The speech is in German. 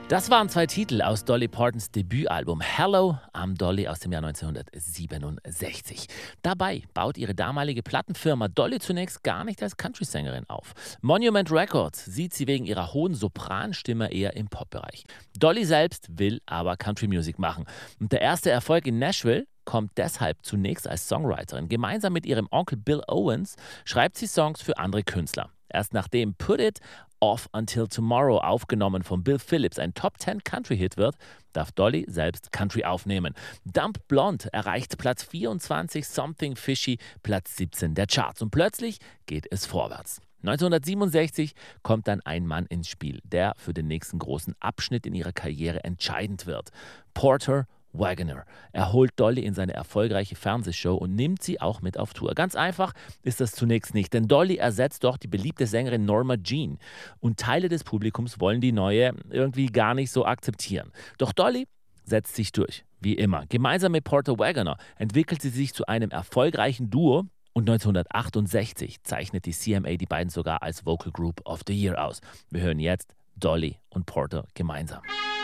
Das waren zwei Titel aus Dolly Partons Debütalbum Hello, I'm Dolly aus dem Jahr 1967. Dabei baut ihre damalige Plattenfirma Dolly zunächst gar nicht als Country-Sängerin auf. Monument Records sieht sie wegen ihrer hohen Sopranstimme eher im Popbereich. Dolly selbst will aber Country-Music machen. Und der erste Erfolg in Nashville kommt deshalb zunächst als Songwriterin. Gemeinsam mit ihrem Onkel Bill Owens schreibt sie Songs für andere Künstler. Erst nachdem Put It Off Until Tomorrow, aufgenommen von Bill Phillips, ein Top-10 Country-Hit wird, darf Dolly selbst Country aufnehmen. Dump Blonde erreicht Platz 24, Something Fishy Platz 17 der Charts. Und plötzlich geht es vorwärts. 1967 kommt dann ein Mann ins Spiel, der für den nächsten großen Abschnitt in ihrer Karriere entscheidend wird. Porter Wagoner. Er holt Dolly in seine erfolgreiche Fernsehshow und nimmt sie auch mit auf Tour. Ganz einfach ist das zunächst nicht, denn Dolly ersetzt dort die beliebte Sängerin Norma Jean. Und Teile des Publikums wollen die neue irgendwie gar nicht so akzeptieren. Doch Dolly setzt sich durch, wie immer. Gemeinsam mit Porter Wagoner entwickelt sie sich zu einem erfolgreichen Duo. Und 1968 zeichnet die CMA die beiden sogar als Vocal Group of the Year aus. Wir hören jetzt Dolly und Porter gemeinsam.